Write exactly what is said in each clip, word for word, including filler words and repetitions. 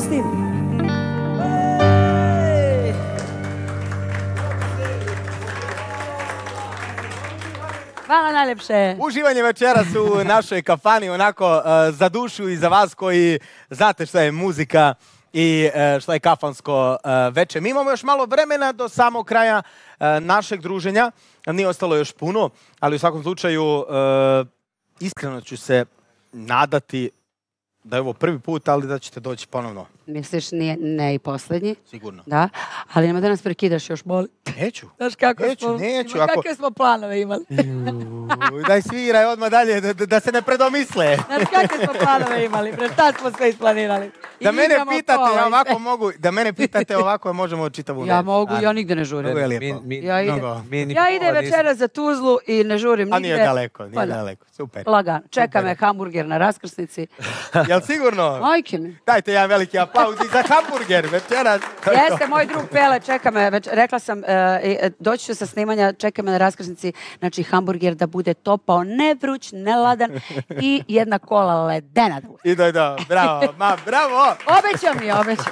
pustim. Hvala najlepše. Uživanje večeras u našoj kafani, onako uh, za dušu i za vas koji znate šta je muzika i uh, šta je kafansko uh, veče. Mi imamo još malo vremena do samog kraja uh, našeg druženja. Nije ostalo još puno, ali u svakom slučaju uh, iskreno ću se nadati da je ovo prvi put, ali da ćete doći ponovno. Misliš, nije, ne i posljednji? Sigurno. Da, ali nema da nas prekidaš još, boli. Neću. Znaš kako neću, smo, neću. ima, Ako... kakve smo planove imali? Uj, daj sviraj odmah dalje, da, da se ne predomisle. Znaš kakve smo planove imali, pre tad smo sve isplanirali. I da mene pitate, pola, ovako mogu, da mene pitate ovako, možemo čitavu ja noć. mogu, ja nigde ne žurim. Mnogo je lijepo. Mi, mi, Ja idem, mnogo. ja idem večera za Tuzlu i ne žurim nigde. A nije daleko, nije Pa da. daleko. Super. Lagano. Čeka Super. me hamburger na raskrsnici. Jel sigurno? Majke mi. Dajte jedan veliki aplauz i za hamburger večeras. Jeste, moj drug Pele, čeka me, već, rekla sam, e, doći ću sa snimanja, čeka me na raskrsnici, znači hamburger da bude topao, ne vruć, ne ladan i jedna kola ledena da bude. I da, da, bravo, ma, bravo. Obećam mi, obećam.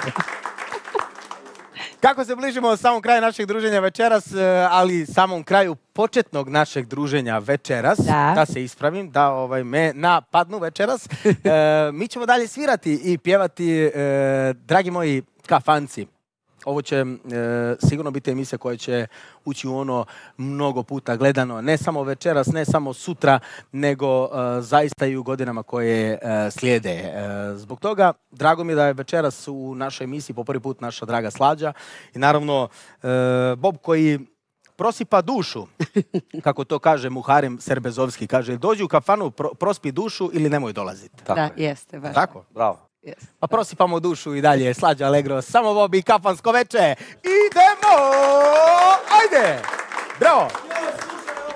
Kako se bližimo samom kraju našeg druženja večeras, ali samom kraju početnog našeg druženja večeras, da, da se ispravim, da ovaj, me napadnu večeras, e, mi ćemo dalje svirati i pjevati, e, dragi moji kafanci. Ovo će e, sigurno biti emisija koja će ući u ono mnogo puta gledano, ne samo večeras, ne samo sutra, nego e, zaista i u godinama koje e, slijede. E, zbog toga, drago mi je da je večeras u našoj emisiji po prvi put naša draga Slađa i naravno e, Bob koji prosipa dušu, kako to kaže Muharem Serbezovski, kaže dođi u kafanu, pro, prospi dušu ili nemoj dolaziti. Da, je. Jeste, baš. Tako? Bravo. Yes. Pa prosipamo dušu i dalje. Slađa Allegro, samo Bob i kafansko veče. Idemo! Ajde! Bravo!